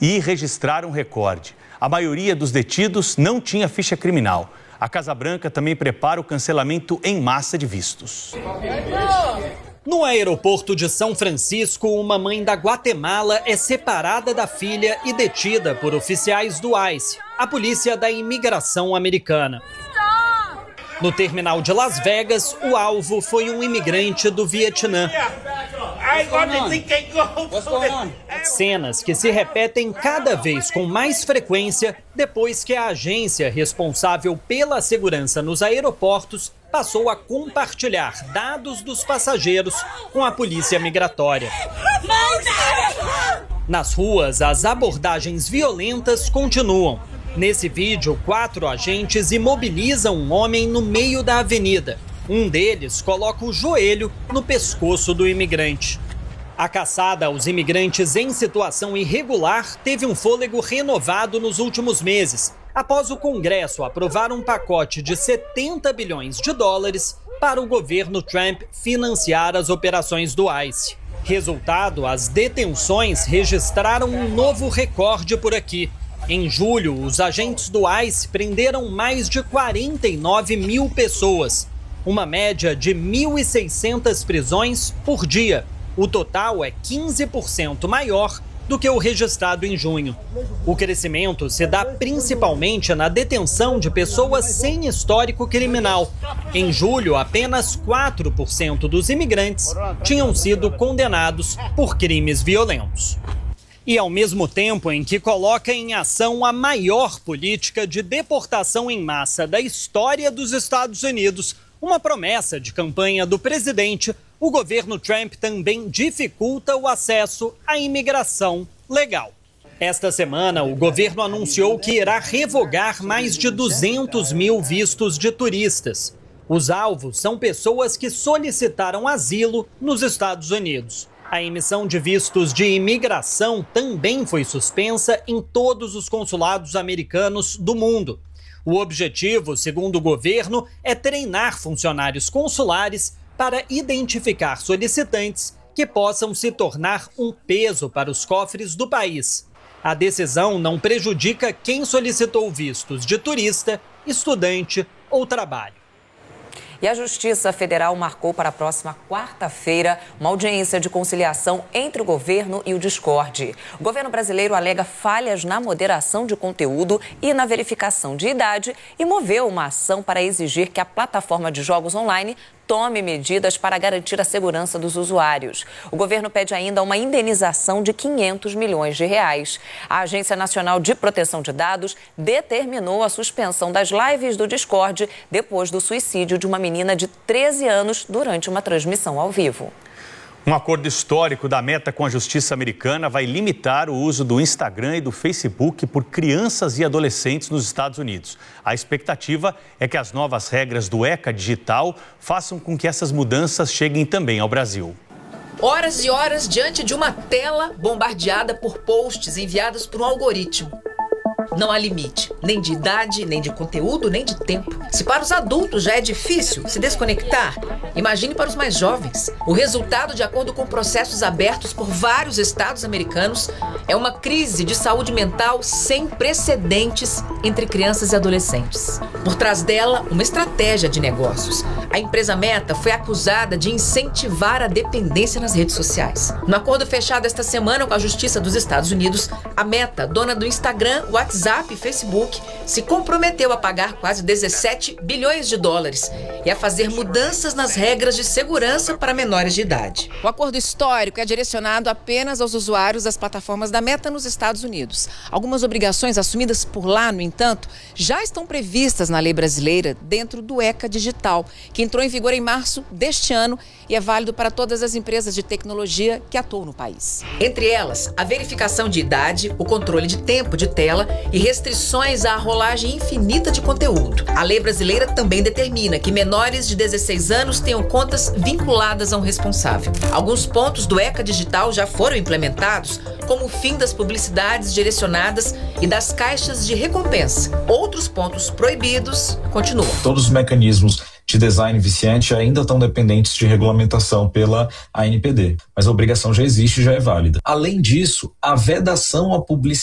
e registraram um recorde. A maioria dos detidos não tinha ficha criminal. A Casa Branca também prepara o cancelamento em massa de vistos. No aeroporto de São Francisco, uma mãe da Guatemala é separada da filha e detida por oficiais do ICE, a polícia da imigração americana. No terminal de Las Vegas, o alvo foi um imigrante do Vietnã. Cenas que se repetem cada vez com mais frequência depois que a agência responsável pela segurança nos aeroportos passou a compartilhar dados dos passageiros com a polícia migratória. Nas ruas, as abordagens violentas continuam. Nesse vídeo, 4 agentes imobilizam um homem no meio da avenida. Um deles coloca o joelho no pescoço do imigrante. A caçada aos imigrantes em situação irregular teve um fôlego renovado nos últimos meses, após o Congresso aprovar um pacote de 70 bilhões de dólares para o governo Trump financiar as operações do ICE. Resultado, as detenções registraram um novo recorde por aqui. Em julho, os agentes do ICE prenderam mais de 49 mil pessoas, uma média de 1.600 prisões por dia. O total é 15% maior do que o registrado em junho. O crescimento se dá principalmente na detenção de pessoas sem histórico criminal. Em julho, apenas 4% dos imigrantes tinham sido condenados por crimes violentos. E ao mesmo tempo em que coloca em ação a maior política de deportação em massa da história dos Estados Unidos, uma promessa de campanha do presidente, o governo Trump também dificulta o acesso à imigração legal. Esta semana, o governo anunciou que irá revogar mais de 200 mil vistos de turistas. Os alvos são pessoas que solicitaram asilo nos Estados Unidos. A emissão de vistos de imigração também foi suspensa em todos os consulados americanos do mundo. O objetivo, segundo o governo, é treinar funcionários consulares para identificar solicitantes que possam se tornar um peso para os cofres do país. A decisão não prejudica quem solicitou vistos de turista, estudante ou trabalho. E a Justiça Federal marcou para a próxima quarta-feira uma audiência de conciliação entre o governo e o Discord. O governo brasileiro alega falhas na moderação de conteúdo e na verificação de idade e moveu uma ação para exigir que a plataforma de jogos online tome medidas para garantir a segurança dos usuários. O governo pede ainda uma indenização de 500 milhões de reais. A Agência Nacional de Proteção de Dados determinou a suspensão das lives do Discord depois do suicídio de uma menina de 13 anos durante uma transmissão ao vivo. Um acordo histórico da Meta com a Justiça americana vai limitar o uso do Instagram e do Facebook por crianças e adolescentes nos Estados Unidos. A expectativa é que as novas regras do ECA digital façam com que essas mudanças cheguem também ao Brasil. Horas e horas diante de uma tela bombardeada por posts enviados por um algoritmo. Não há limite, nem de idade, nem de conteúdo, nem de tempo. Se para os adultos já é difícil se desconectar, imagine para os mais jovens. O resultado, de acordo com processos abertos por vários estados americanos, é uma crise de saúde mental sem precedentes entre crianças e adolescentes. Por trás dela, uma estratégia de negócios. A empresa Meta foi acusada de incentivar a dependência nas redes sociais. No acordo fechado esta semana com a Justiça dos Estados Unidos, a Meta, dona do Instagram, WhatsApp e Facebook, se comprometeu a pagar quase 17 bilhões de dólares e a fazer mudanças nas regras de segurança para menores de idade. O acordo histórico é direcionado apenas aos usuários das plataformas da Meta nos Estados Unidos. Algumas obrigações assumidas por lá, no entanto, já estão previstas na lei brasileira dentro do ECA Digital, que entrou em vigor em março deste ano e é válido para todas as empresas de tecnologia que atuam no país. Entre elas, a verificação de idade, o controle de tempo de tela e restrições à rolagem infinita de conteúdo. A lei brasileira também determina que menores de 16 anos tenham contas vinculadas a um responsável. Alguns pontos do ECA Digital já foram implementados, como o fim das publicidades direcionadas e das caixas de recompensa. Outros pontos proibidos continuam. Todos os mecanismos de design viciante ainda estão dependentes de regulamentação pela ANPD, mas a obrigação já existe e já é válida. Além disso, a vedação à publicidade